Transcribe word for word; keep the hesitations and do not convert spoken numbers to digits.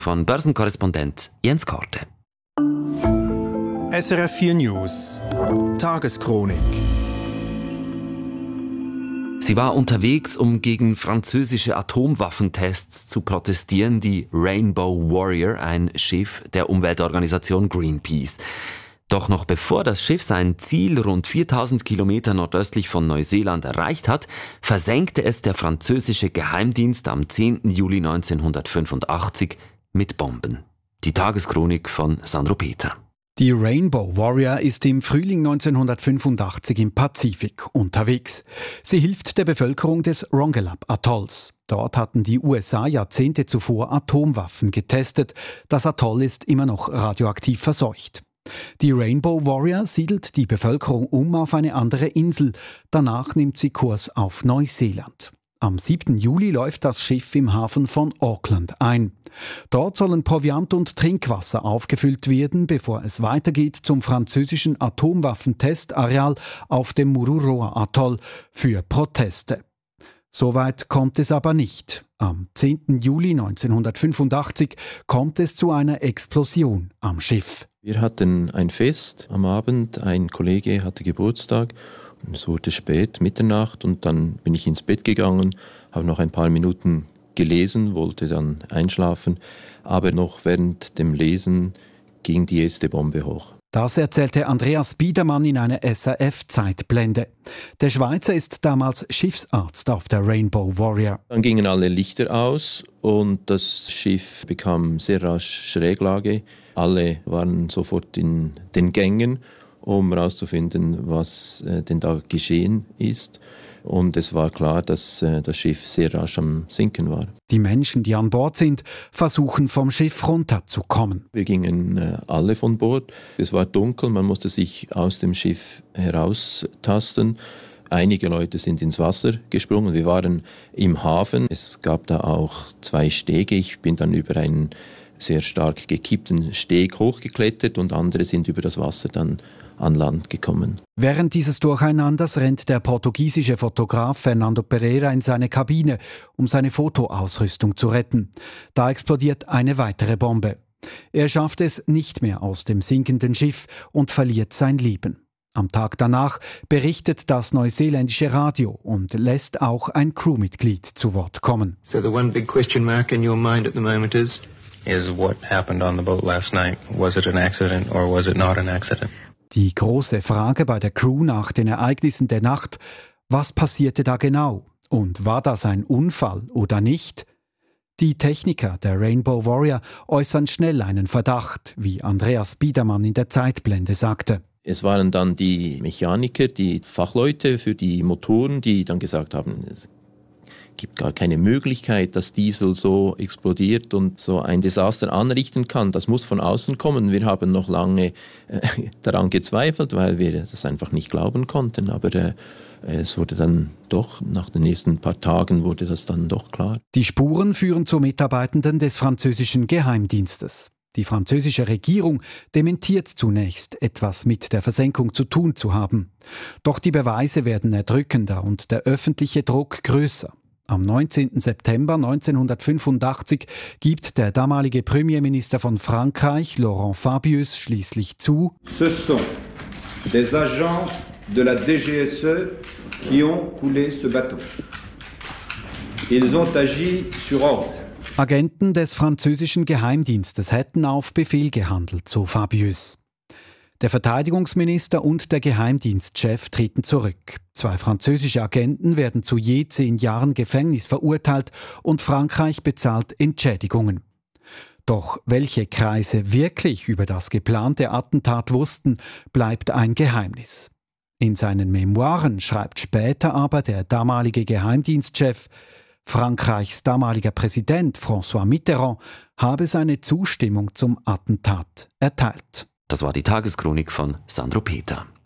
Von Börsenkorrespondent Jens Korte. S R F vier News Tageschronik. Sie war unterwegs, um gegen französische Atomwaffentests zu protestieren, die Rainbow Warrior, ein Schiff der Umweltorganisation Greenpeace. Doch noch bevor das Schiff sein Ziel rund viertausend Kilometer nordöstlich von Neuseeland erreicht hat, versenkte es der französische Geheimdienst am zehnten Juli neunzehnhundertfünfundachtzig mit Bomben. Die Tageschronik von Sandro Peter. Die Rainbow Warrior ist im Frühling neunzehnhundertfünfundachtzig im Pazifik unterwegs. Sie hilft der Bevölkerung des Rongelap-Atolls. Dort hatten die U S A Jahrzehnte zuvor Atomwaffen getestet. Das Atoll ist immer noch radioaktiv verseucht. Die Rainbow Warrior siedelt die Bevölkerung um auf eine andere Insel. Danach nimmt sie Kurs auf Neuseeland. Am siebten Juli läuft das Schiff im Hafen von Auckland ein. Dort sollen Proviant und Trinkwasser aufgefüllt werden, bevor es weitergeht zum französischen Atomwaffentestareal auf dem Mururoa-Atoll für Proteste. Soweit kommt es aber nicht. Am zehnten Juli neunzehnhundertfünfundachtzig kommt es zu einer Explosion am Schiff. Wir hatten ein Fest am Abend, ein Kollege hatte Geburtstag. Es wurde spät, Mitternacht, und dann bin ich ins Bett gegangen, habe noch ein paar Minuten gelesen, wollte dann einschlafen, aber noch während dem Lesen ging die erste Bombe hoch. Das erzählte Andreas Biedermann in einer S R F-Zeitblende. Der Schweizer ist damals Schiffsarzt auf der Rainbow Warrior. Dann gingen alle Lichter aus und das Schiff bekam sehr rasch Schräglage. Alle waren sofort in den Gängen, um herauszufinden, was äh, denn da geschehen ist. Und es war klar, dass äh, das Schiff sehr rasch am Sinken war. Die Menschen, die an Bord sind, versuchen vom Schiff runterzukommen. Wir gingen äh, alle von Bord. Es war dunkel, man musste sich aus dem Schiff heraustasten. Einige Leute sind ins Wasser gesprungen. Wir waren im Hafen. Es gab da auch zwei Stege. Ich bin dann über einen sehr stark gekippten Steg hochgeklettert und andere sind über das Wasser dann an Land gekommen. Während dieses Durcheinanders rennt der portugiesische Fotograf Fernando Pereira in seine Kabine, um seine Fotoausrüstung zu retten. Da explodiert eine weitere Bombe. Er schafft es nicht mehr aus dem sinkenden Schiff und verliert sein Leben. Am Tag danach berichtet das neuseeländische Radio und lässt auch ein Crewmitglied zu Wort kommen. So the one big question mark in your mind at the moment is is what happened on the boat last night? Was it an accident or was it not an accident? Die große Frage bei der Crew nach den Ereignissen der Nacht: Was passierte da genau? Und war das ein Unfall oder nicht? Die Techniker der Rainbow Warrior äußern schnell einen Verdacht, wie Andreas Biedermann in der Zeitblende sagte. Es waren dann die Mechaniker, die Fachleute für die Motoren, die dann gesagt haben, es gibt gar keine Möglichkeit, dass Diesel so explodiert und so ein Desaster anrichten kann. Das muss von außen kommen. Wir haben noch lange äh, daran gezweifelt, weil wir das einfach nicht glauben konnten. Aber äh, es wurde dann doch, nach den nächsten paar Tagen wurde das dann doch klar. Die Spuren führen zu Mitarbeitenden des französischen Geheimdienstes. Die französische Regierung dementiert zunächst, etwas mit der Versenkung zu tun zu haben. Doch die Beweise werden erdrückender und der öffentliche Druck größer. Am neunzehnten September neunzehnhundertfünfundachtzig gibt der damalige Premierminister von Frankreich, Laurent Fabius, schließlich zu: Ce sont des agents de la D G S E qui ont coulé ce bateau. Ils ont agi sur ordre. Agenten des französischen Geheimdienstes hätten auf Befehl gehandelt, so Fabius. Der Verteidigungsminister und der Geheimdienstchef treten zurück. Zwei französische Agenten werden zu je zehn Jahren Gefängnis verurteilt und Frankreich bezahlt Entschädigungen. Doch welche Kreise wirklich über das geplante Attentat wussten, bleibt ein Geheimnis. In seinen Memoiren schreibt später aber der damalige Geheimdienstchef: Frankreichs damaliger Präsident François Mitterrand habe seine Zustimmung zum Attentat erteilt. Das war die Tageschronik von Sandro Peter.